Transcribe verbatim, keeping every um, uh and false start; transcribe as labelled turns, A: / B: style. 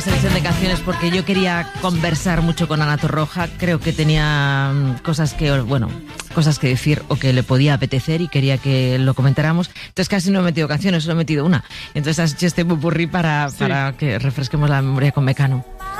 A: Selección de canciones porque yo quería conversar mucho con Ana Torroja. Creo que tenía cosas que, bueno, cosas que decir o que le podía apetecer y quería que lo comentáramos. Entonces casi no he metido canciones, solo he metido una. Entonces has hecho este popurrí para, sí. para que refresquemos la memoria con Mecano.